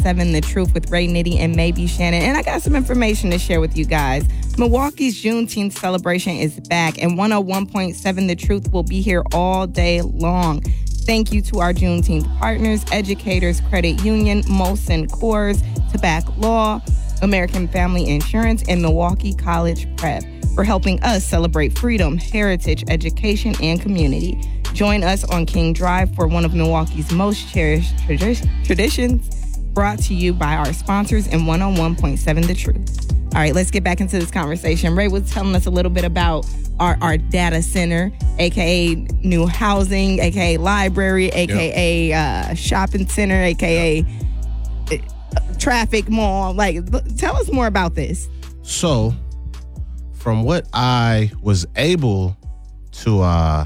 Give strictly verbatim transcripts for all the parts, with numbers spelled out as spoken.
seven The Truth with Ray Nitty and May Buchanan. And I got some information to share with you guys. Milwaukee's Juneteenth celebration is back, and one oh one point seven The Truth will be here all day long. Thank you to our Juneteenth partners, Educators Credit Union, Molson Coors, Tobacco Law, American Family Insurance, and Milwaukee College Prep for helping us celebrate freedom, heritage, education, and community. Join us on King Drive for one of Milwaukee's most cherished tradi- traditions, brought to you by our sponsors and one oh one point seven The Truth. All right, let's get back into this conversation. Ray was telling us a little bit about our, our data center, a k a new housing, a k a library, a k a Yep. uh, shopping center, a k a Yep. traffic mall. Like, tell us more about this. So, from what I was able to uh,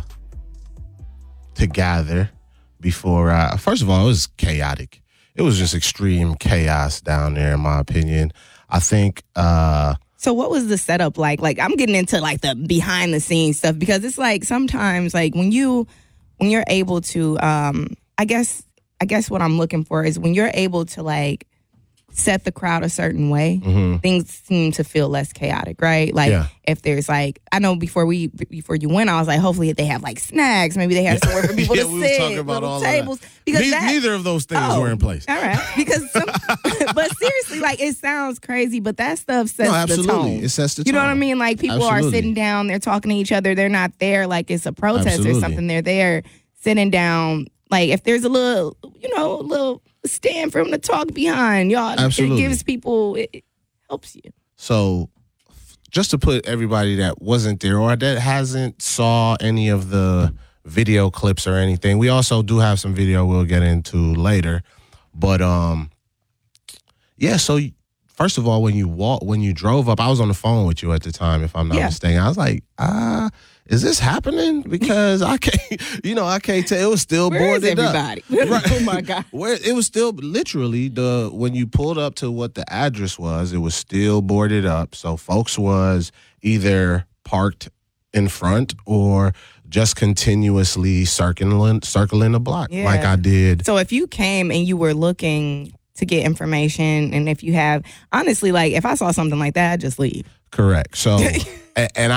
to gather before, uh, first of all, it was chaotic. It was just extreme chaos down there, in my opinion. I think. Uh, so, what was the setup like? Like, I'm getting into like the behind the scenes stuff, because it's like sometimes, like when you when you're able to, um, I guess, I guess what I'm looking for is when you're able to like set the crowd a certain way, mm-hmm. things seem to feel less chaotic, right? Like yeah. if there's like, I know before we before you went, I was like, hopefully they have like snacks, maybe they have somewhere for people yeah, to we sit, was talking about little all tables. Of that. Because ne- that, neither of those things oh, were in place. All right, because some, but seriously, like it sounds crazy, but that stuff sets no, absolutely. the tone. It sets the tone. You know what I mean? Like people absolutely. are sitting down, they're talking to each other, they're not there like it's a protest absolutely. or something. They're there sitting down. Like if there's a little, you know, a little stand for them to talk behind, y'all. Absolutely. It gives people, it, it helps you. So just to put everybody that wasn't there or that hasn't saw any of the video clips or anything, we also do have some video we'll get into later. But um, yeah, so first of all, when you walk, when you drove up, I was on the phone with you at the time, if I'm not yeah. mistaken. I was like, ah, is this happening? Because I can't, you know, I can't tell. It was still Where boarded is everybody? up. Right. Oh my God. Where it was still literally the when you pulled up to what the address was, it was still boarded up. So folks was either parked in front or just continuously circling circling the block yeah. like I did. So if you came and you were looking to get information, and if you have honestly, like if I saw something like that, I'd just leave. Correct. So and, and